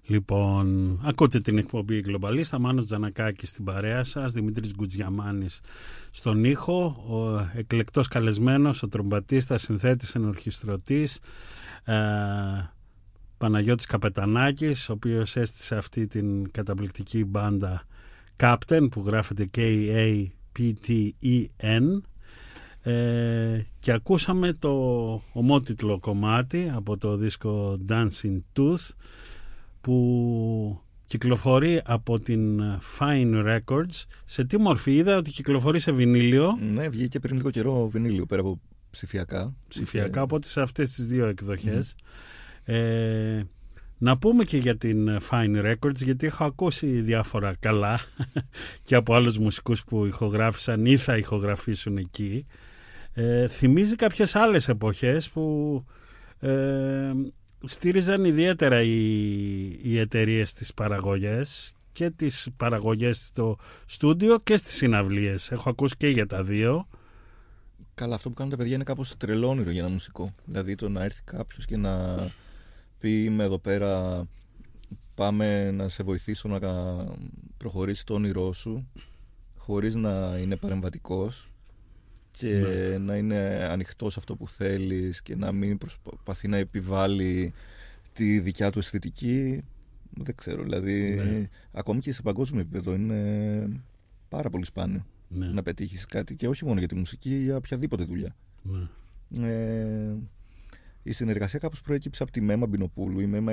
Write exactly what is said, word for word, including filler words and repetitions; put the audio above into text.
Λοιπόν, ακούτε την εκπομπή Γκλομπαλίστα, Μάνος Τζανακάκης στην παρέα σας, Δημήτρης Γκουτζιαμάνης στον ήχο, ο εκλεκτός καλεσμένος, ο τρομπατίστας, συνθέτης, ενορχιστρωτής, ε, Παναγιώτης Καπετανάκης, ο οποίος έστησε αυτή την καταπληκτική μπάντα Captain, που γράφεται κέι έι πι τι ι εν, ε, και ακούσαμε το ομότιτλο κομμάτι από το δίσκο Dancing Tooth, που κυκλοφορεί από την Fine Records. Σε τι μορφή? Είδα ότι κυκλοφορεί σε βινίλιο. Ναι, βγήκε πριν λίγο καιρό βινίλιο, πέρα από ψηφιακά. Ψηφιακά, οπότε σε αυτές τις δύο εκδοχές. Mm. Ε, να πούμε και για την Fine Records, γιατί έχω ακούσει διάφορα καλά και από άλλους μουσικούς που ηχογράφησαν ή θα ηχογραφήσουν εκεί. Ε, θυμίζει κάποιες άλλες εποχές που... Ε, στήριζαν ιδιαίτερα οι, οι εταιρείες τις παραγωγές και τις παραγωγές στο στούντιο και στις συναυλίες. Έχω ακούσει και για τα δύο. Καλά, αυτό που κάνουν τα παιδιά είναι κάπως τρελό όνειρο για ένα μουσικό. Δηλαδή το να έρθει κάποιος και να πει είμαι εδώ πέρα, πάμε να σε βοηθήσω να προχωρήσει το όνειρό σου, χωρίς να είναι παρεμβατικός και ναι. να είναι ανοιχτός σε αυτό που θέλεις και να μην προσπαθεί να επιβάλλει τη δικιά του αισθητική. Δεν ξέρω, δηλαδή ναι. ακόμη και σε παγκόσμιο επίπεδο είναι πάρα πολύ σπάνιο ναι. να πετύχεις κάτι, και όχι μόνο για τη μουσική, για οποιαδήποτε δουλειά. Ναι. Ε, η συνεργασία κάπως προέκυψε από τη Μέμα Μπινοπούλου. Η Μέμα